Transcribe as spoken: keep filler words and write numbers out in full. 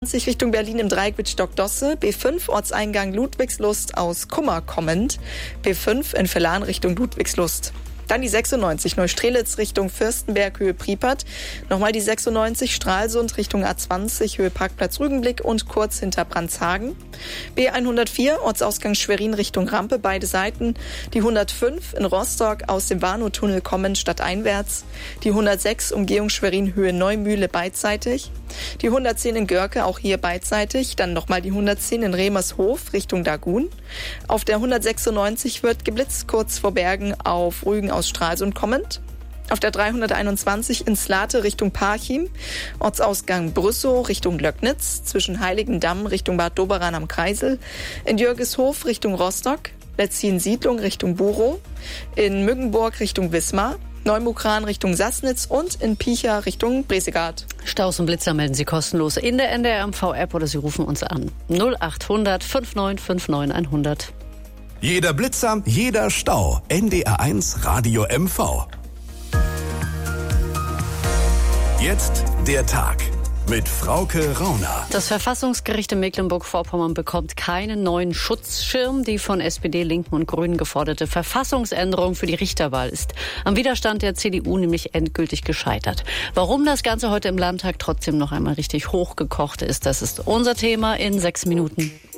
zwanzig Richtung Berlin im Dreieck mit Stockdosse. B fünf Ortseingang Ludwigslust aus Kummer kommend. B fünf in Vellan Richtung Ludwigslust. Dann die sechsundneunzig Neustrelitz Richtung Fürstenberg, Höhe Priepert. Nochmal die sechsundneunzig Stralsund Richtung A zwanzig, Höhe Parkplatz Rügenblick und kurz hinter Brandshagen. B hundertvier Ortsausgang Schwerin Richtung Rampe, beide Seiten. Die hundertfünf in Rostock aus dem Warnow-Tunnel kommend stadteinwärts. Die hundertsechs Umgehung Schwerin, Höhe Neumühle beidseitig. Die hundertzehn in Görke, auch hier beidseitig. Dann nochmal die hundertzehn in Remershof Richtung Dagun. Auf der hundertsechsundneunzig wird geblitzt kurz vor Bergen auf Rügen aus Stralsund kommend. Auf der dreihunderteinundzwanzig in Slate Richtung Parchim. Ortsausgang Brüssow Richtung Löcknitz. Zwischen Heiligendamm Richtung Bad Doberan am Kreisel. In Jürgeshof Richtung Rostock. Letzin-Siedlung Richtung Burow. In Müggenburg Richtung Wismar. Neumukran Richtung Sassnitz und in Piecha Richtung Bresegard. Staus und Blitzer melden Sie kostenlos in der N D R M V-App oder Sie rufen uns an. null achthundert neunundfünfzig neunundfünfzig hundert. Jeder Blitzer, jeder Stau. N D R eins Radio M V. Jetzt der Tag mit Frauke Rauner. Das Verfassungsgericht in Mecklenburg-Vorpommern bekommt keinen neuen Schutzschirm. Die von S P D, Linken und Grünen geforderte Verfassungsänderung für die Richterwahl ist am Widerstand der C D U nämlich endgültig gescheitert. Warum das Ganze heute im Landtag trotzdem noch einmal richtig hochgekocht ist, das ist unser Thema in sechs Minuten.